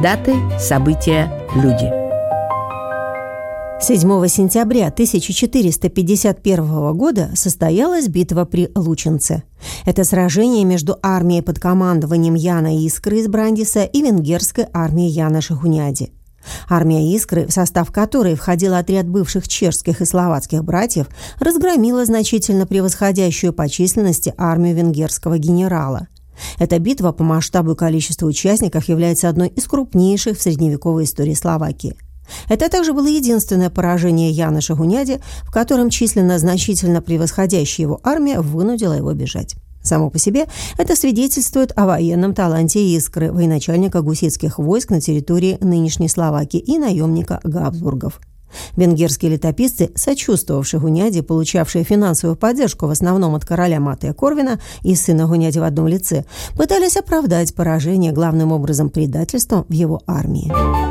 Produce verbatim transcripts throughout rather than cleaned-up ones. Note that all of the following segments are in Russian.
Даты, события, люди. седьмого сентября тысяча четыреста пятьдесят первого года состоялась битва при Лучинце. Это сражение между армией под командованием Яна Искры из Брандиса и венгерской армией Яноша Хуняди. Армия Искры, в состав которой входил отряд бывших чешских и словацких братьев, разгромила значительно превосходящую по численности армию венгерского генерала. Эта битва по масштабу и количеству участников является одной из крупнейших в средневековой истории Словакии. Это также было единственное поражение Яноша Хуняди, в котором численно значительно превосходящая его армия вынудила его бежать. Само по себе это свидетельствует о военном таланте Искры, военачальника гуситских войск на территории нынешней Словакии и наемника Габсбургов. Венгерские летописцы, сочувствовавшие Хуняди, получавшие финансовую поддержку в основном от короля Матея Корвина и сына Хуняди в одном лице, пытались оправдать поражение главным образом предательством в его армии.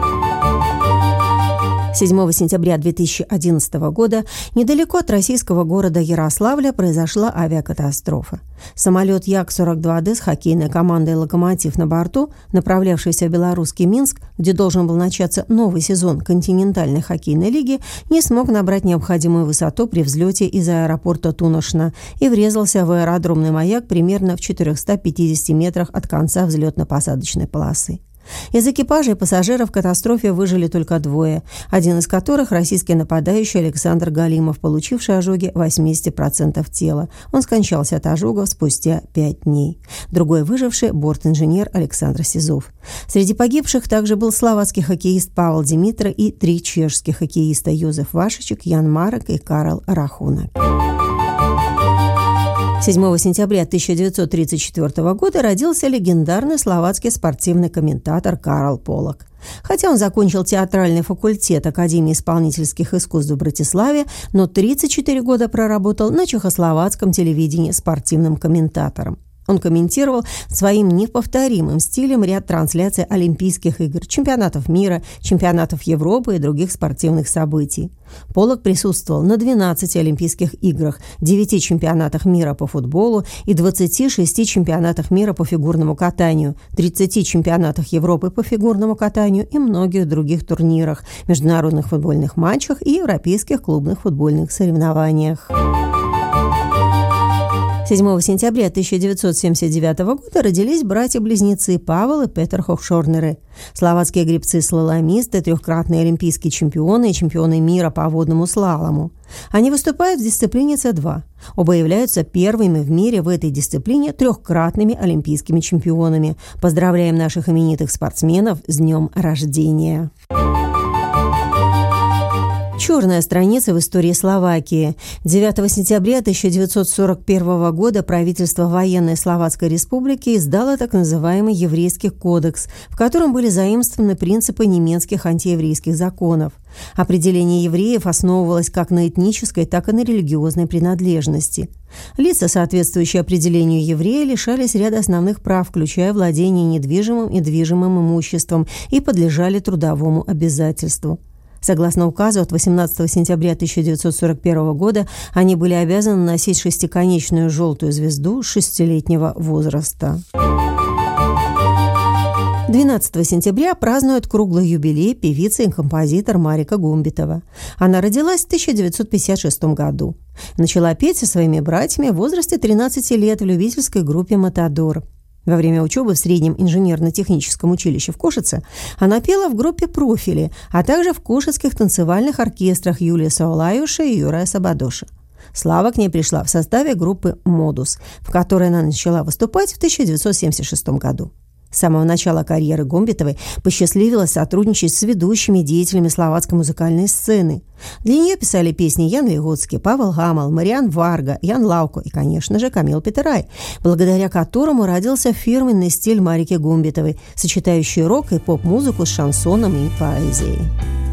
седьмого сентября две тысячи одиннадцатого года недалеко от российского города Ярославля произошла авиакатастрофа. Самолет Як сорок два Д с хоккейной командой «Локомотив» на борту, направлявшийся в белорусский Минск, где должен был начаться новый сезон континентальной хоккейной лиги, не смог набрать необходимую высоту при взлете из аэропорта Туношна и врезался в аэродромный маяк примерно в четырехстах пятидесяти метрах от конца взлетно-посадочной полосы. Из экипажа и пассажиров в катастрофе выжили только двое, один из которых российский нападающий Александр Галимов, получивший ожоги восемьдесят процентов тела. Он скончался от ожогов спустя пять дней. Другой выживший – бортинженер Александр Сизов. Среди погибших также был словацкий хоккеист Павел Димитра и три чешских хоккеиста – Юзеф Вашичек, Ян Марек и Карл Рахунак. седьмого сентября тысяча девятьсот тридцать четвёртого года родился легендарный словацкий спортивный комментатор Карл Полак. Хотя он закончил театральный факультет Академии исполнительских искусств в Братиславе, но тридцать четыре года проработал на чехословацком телевидении спортивным комментатором. Он комментировал своим неповторимым стилем ряд трансляций Олимпийских игр, чемпионатов мира, чемпионатов Европы и других спортивных событий. Полак присутствовал на двенадцати Олимпийских играх, девяти чемпионатах мира по футболу и двадцати шести чемпионатах мира по фигурному катанию, тридцати чемпионатах Европы по фигурному катанию и многих других турнирах, международных футбольных матчах и европейских клубных футбольных соревнованиях. седьмого сентября тысяча девятьсот семьдесят девятого года родились братья-близнецы Павел и Петер Хохшорнеры, словацкие гребцы-слаломисты, трехкратные олимпийские чемпионы и чемпионы мира по водному слалому. Они выступают в дисциплине С два. Оба являются первыми в мире в этой дисциплине трехкратными олимпийскими чемпионами. Поздравляем наших именитых спортсменов с днем рождения! Черная страница в истории Словакии. девятого сентября тысяча девятьсот сорок первого года правительство военной Словацкой Республики издало так называемый Еврейский кодекс, в котором были заимствованы принципы немецких антиеврейских законов. Определение евреев основывалось как на этнической, так и на религиозной принадлежности. Лица, соответствующие определению еврея, лишались ряда основных прав, включая владение недвижимым и движимым имуществом, и подлежали трудовому обязательству. Согласно указу от восемнадцатого сентября тысяча девятьсот сорок первого года, они были обязаны носить шестиконечную желтую звезду с шестилетнего возраста. двенадцатого сентября празднует круглый юбилей певица и композитор Марика Гумбитова. Она родилась в тысяча девятьсот пятьдесят шестом году. Начала петь со своими братьями в возрасте тринадцати лет в любительской группе «Матадор». Во время учебы в среднем инженерно-техническом училище в Кошице она пела в группе «Профили», а также в кошицких танцевальных оркестрах Юлия Саулаюша и Юрая Сабадоша. Слава к ней пришла в составе группы «Модус», в которой она начала выступать в тысяча девятьсот семьдесят шестом году. С самого начала карьеры Гумбитовой посчастливилось сотрудничать с ведущими деятелями словацкой музыкальной сцены. Для нее писали песни Ян Вигоцкий, Павел Гамал, Мариан Варга, Ян Лауко и, конечно же, Камил Петерай, благодаря которому родился фирменный стиль Марики Гумбитовой, сочетающий рок и поп-музыку с шансоном и поэзией.